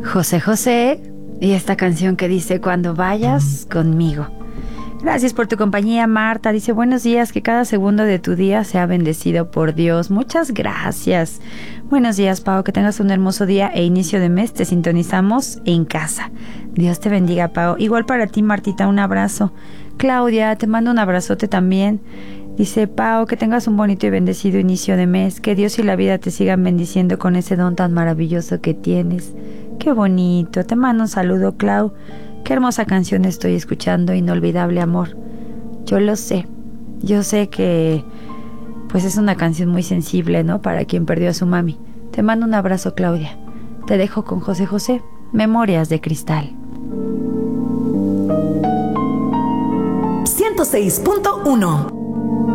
José José y esta canción que dice Cuando vayas conmigo. Gracias por tu compañía, Marta. Dice, buenos días, que cada segundo de tu día sea bendecido por Dios. Muchas gracias. Buenos días, Pau, que tengas un hermoso día e inicio de mes. Te sintonizamos en casa. Dios te bendiga, Pau. Igual para ti, Martita, un abrazo. Claudia, te mando un abrazote también. Dice, Pau, que tengas un bonito y bendecido inicio de mes. Que Dios y la vida te sigan bendiciendo con ese don tan maravilloso que tienes. Qué bonito. Te mando un saludo, Clau. Qué hermosa canción estoy escuchando, Inolvidable Amor. Yo lo sé. Yo sé que pues es una canción muy sensible, ¿no? Para quien perdió a su mami. Te mando un abrazo, Claudia. Te dejo con José José, Memorias de Cristal. 106.1